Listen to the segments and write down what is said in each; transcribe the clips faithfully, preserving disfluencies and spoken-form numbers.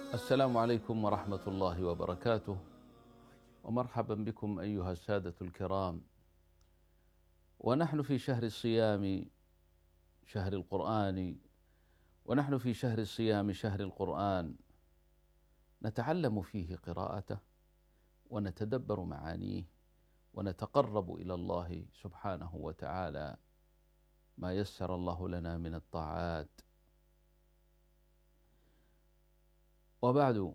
السلام عليكم ورحمة الله وبركاته، ومرحبا بكم أيها السادة الكرام. ونحن في شهر الصيام، شهر القرآن، ونحن في شهر الصيام شهر القرآن، نتعلم فيه قراءته ونتدبر معانيه ونتقرب إلى الله سبحانه وتعالى ما يسر الله لنا من الطاعات. وبعد،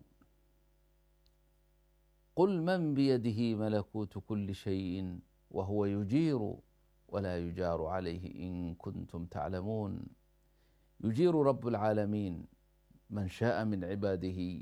قل من بيده ملكوت كل شيء وهو يجير ولا يجار عليه إن كنتم تعلمون. يجير رب العالمين من شاء من عباده،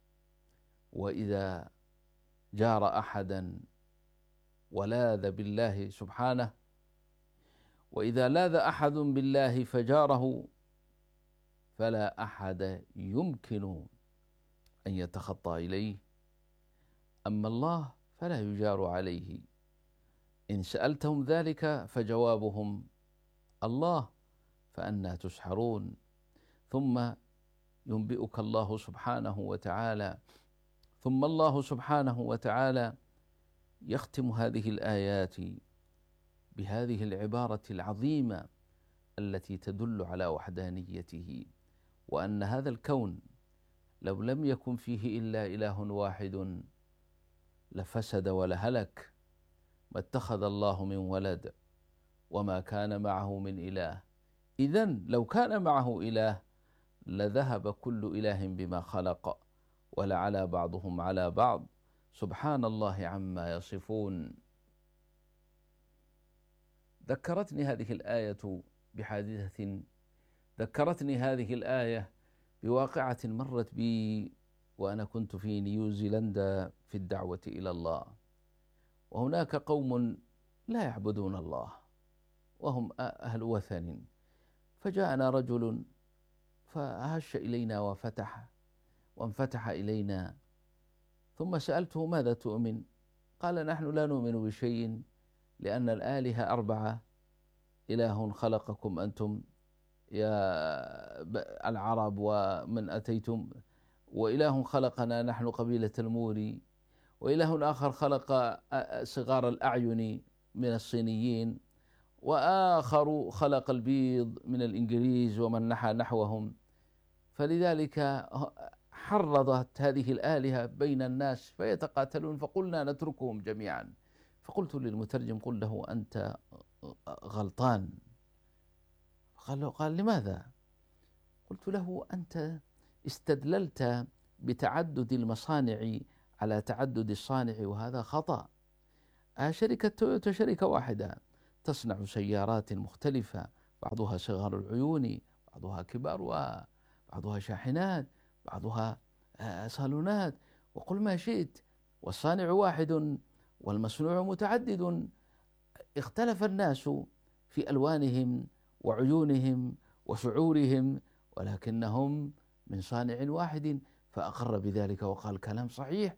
وإذا جار أحدا ولاذ بالله سبحانه، وإذا لاذ أحد بالله فجاره فلا أحد يمكن أن يتخطى إليه. أما الله فلا يجار عليه. إن سألتهم ذلك فجوابهم الله، فأنى تسحرون. ثم ينبئك الله سبحانه وتعالى ثم الله سبحانه وتعالى يختم هذه الآيات بهذه العبارة العظيمة التي تدل على وحدانيته، وأن هذا الكون لو لم يكن فيه إلا إله واحد لفسد ولهلك. ما اتخذ الله من ولد وما كان معه من إله. إذن لو كان معه إله لذهب كل إله بما خلق ولعلى بعضهم على بعض، سبحان الله عما يصفون. ذكرتني هذه الآية بحادثة ذكرتني هذه الآية بواقعة مرت بي وأنا كنت في نيوزيلندا في الدعوة إلى الله، وهناك قوم لا يعبدون الله وهم أهل وثن، فجاءنا رجل فهش إلينا وفتح وانفتح إلينا، ثم سألته ماذا تؤمن؟ قال نحن لا نؤمن بشيء، لأن الآلهة أربعة: إله خلقكم أنتم يا العرب ومن أتيتم، وإله خلقنا نحن قبيلة الموري، وإله آخر خلق صغار الأعين من الصينيين، وآخر خلق البيض من الإنجليز ومن نحى نحوهم. فلذلك حرضت هذه الآلهة بين الناس فيتقاتلون، فقلنا نتركهم جميعا. فقلت للمترجم قل له أنت غلطان. قال له قال لماذا؟ قلت له أنت استدللت بتعدد المصانع على تعدد الصانع، وهذا خطأ. شركة تويوتا شركة واحدة تصنع سيارات مختلفة، بعضها صغار العيون، بعضها كبار، وبعضها شاحنات، بعضها صالونات، وقل ما شئت، والصانع واحد والمصنوع متعدد. اختلف الناس في ألوانهم وعيونهم وشعورهم، ولكنهم من صانع واحد. فأقر بذلك وقال كلام صحيح.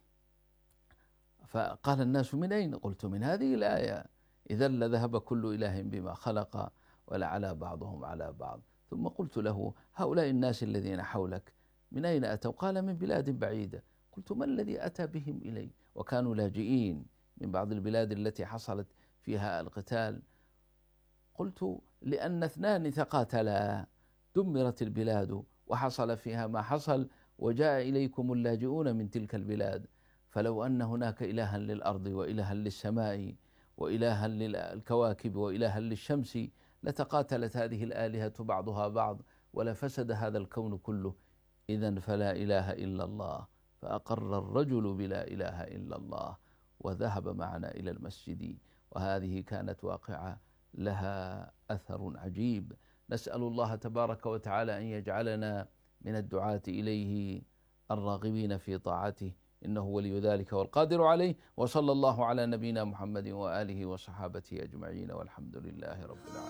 فقال الناس من أين؟ قلت من هذه الآية: إذا لذهب كل إله بما خلق ولعلى بعضهم على بعض. ثم قلت له هؤلاء الناس الذين حولك من أين أتوا؟ قال من بلاد بعيدة. قلت ما الذي أتى بهم إلي؟ وكانوا لاجئين من بعض البلاد التي حصلت فيها القتال. قلت لأن اثنان تقاتلا دمرت البلاد وحصل فيها ما حصل، وجاء إليكم اللاجئون من تلك البلاد. فلو أن هناك إلها للأرض وإلها للسماء وإلها للكواكب وإلها للشمس لتقاتلت هذه الآلهة بعضها بعض ولفسد هذا الكون كله. إذن فلا إله إلا الله. فأقر الرجل بلا إله إلا الله وذهب معنا إلى المسجد. وهذه كانت واقعة لها أثر عجيب. نسأل الله تبارك وتعالى أن يجعلنا من الدعاة إليه الراغبين في طاعته، إنه ولي ذلك والقادر عليه. وصلى الله على نبينا محمد وآله وصحابته أجمعين، والحمد لله رب العالمين.